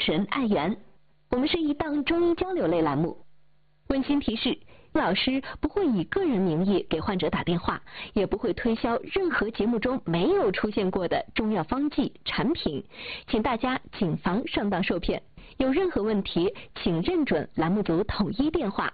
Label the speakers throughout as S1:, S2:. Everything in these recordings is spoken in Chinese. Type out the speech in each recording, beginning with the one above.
S1: 持人艾媛。我们是一档中医交流类栏目。温馨提示：老师不会以个人名义给患者打电话，也不会推销任何节目中没有出现过的中药方剂产品，请大家谨防上当受骗。有任何问题，请认准栏目组统一电话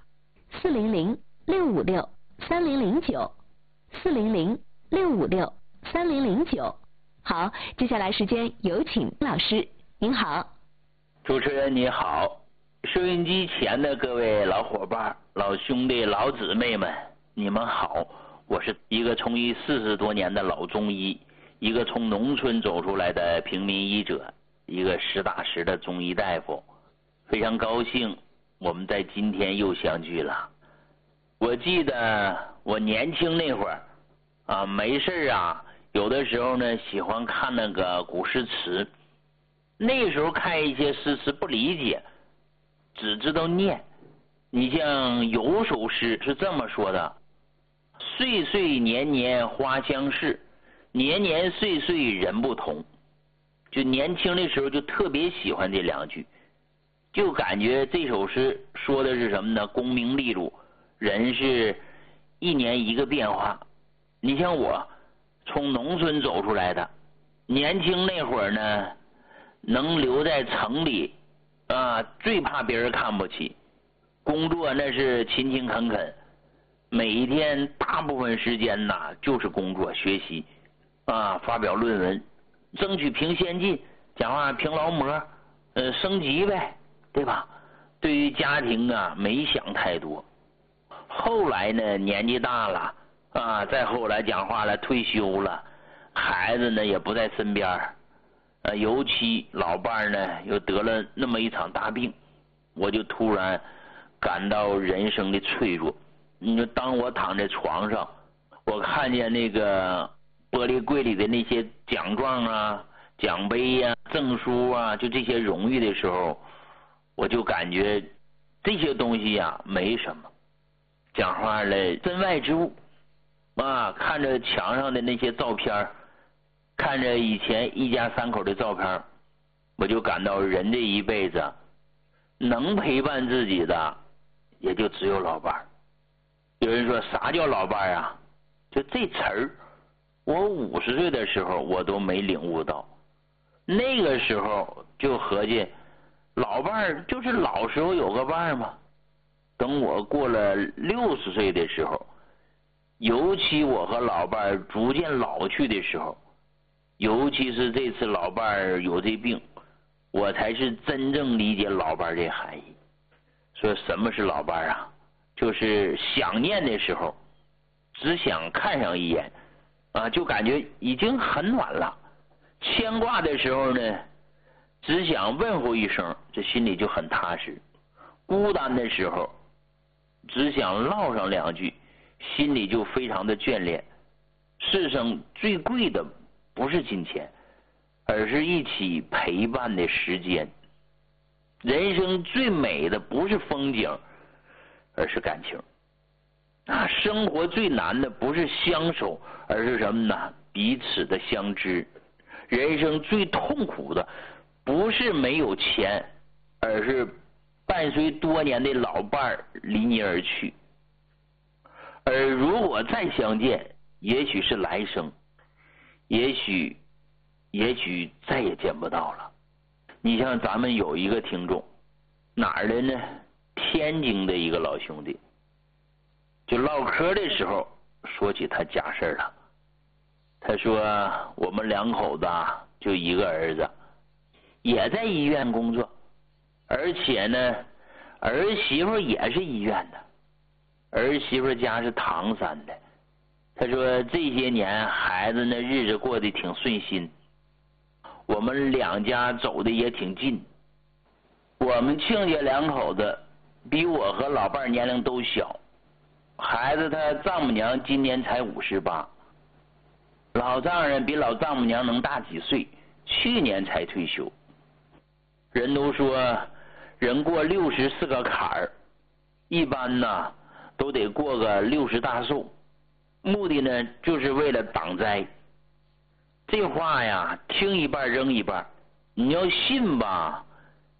S1: ：400-656-3009，400-656-3009。好，接下来时间有请老师。您好。
S2: 主持人你好，收音机前的各位老伙伴、老兄弟、老姊妹们，你们好！我是一个从医40多年的老中医，一个从农村走出来的平民医者，一个实打实的中医大夫。非常高兴我们在今天又相聚了。我记得我年轻那会儿啊，没事啊，有的时候呢喜欢看那个古诗词。那时候看一些诗词不理解，只知道念。你像有首诗是这么说的：岁岁年年花相似，年年岁岁人不同。就年轻的时候就特别喜欢这两句，就感觉这首诗说的是什么呢？功名利禄，人是一年一个变化。你像我从农村走出来的，年轻那会儿呢，能留在城里啊，最怕别人看不起。工作那是勤勤恳恳，每一天大部分时间呐就是工作学习啊，发表论文，争取评先进，讲话评劳模，升级呗，对吧？对于家庭啊没想太多。后来呢年纪大了啊，再后来讲话了，退休了，孩子呢也不在身边。尤其老伴儿呢又得了那么一场大病，我就突然感到人生的脆弱。你说当我躺在床上，我看见那个玻璃柜里的那些奖状啊、奖杯呀、证书啊，就这些荣誉的时候，我就感觉这些东西呀没什么，讲话了身外之物啊。看着墙上的那些照片，看着以前一家三口的照片，我就感到人这一辈子能陪伴自己的也就只有老伴儿。有人说啥叫老伴儿啊？就这词儿，我50岁的时候我都没领悟到。那个时候就合计老伴儿就是老时候有个伴儿嘛。等我过了60岁的时候，尤其我和老伴儿逐渐老去的时候，尤其是这次老伴儿有这病，我才是真正理解老伴儿这含义。说什么是老伴儿啊？就是想念的时候只想看上一眼啊，就感觉已经很暖了。牵挂的时候呢，只想问候一声，这心里就很踏实。孤单的时候只想唠上两句，心里就非常的眷恋。世上最贵的不是金钱，而是一起陪伴的时间。人生最美的不是风景，而是感情啊。生活最难的不是相守，而是什么呢？彼此的相知。人生最痛苦的不是没有钱，而是伴随多年的老伴儿离你而去。而如果再相见，也许是来生，也许再也见不到了。你像咱们有一个听众，哪儿的呢？天津的一个老兄弟，就唠嗑的时候说起他家事了。他说我们2口子就一个儿子，也在医院工作，而且呢儿媳妇也是医院的，儿媳妇家是唐山的。他说这些年孩子呢日子过得挺顺心，我们2家走的也挺近。我们亲家2口子比我和老伴儿年龄都小，孩子他丈母娘今年才58，老丈人比老丈母娘能大几岁，去年才退休。人都说人过60是个坎儿，一般呢都得过个60大寿，目的呢就是为了挡灾。这话呀听一半扔一半，你要信吧